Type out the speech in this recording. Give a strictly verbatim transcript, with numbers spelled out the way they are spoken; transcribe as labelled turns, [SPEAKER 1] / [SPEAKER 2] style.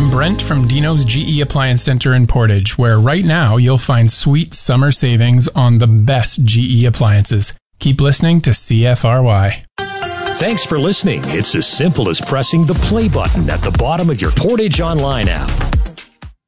[SPEAKER 1] I'm Brent from Dino's G E Appliance Center in Portage, where right now you'll find sweet summer savings on the best G E appliances. Keep listening to C F R Y.
[SPEAKER 2] Thanks for listening. It's as simple as pressing the play button at the bottom of your Portage Online app.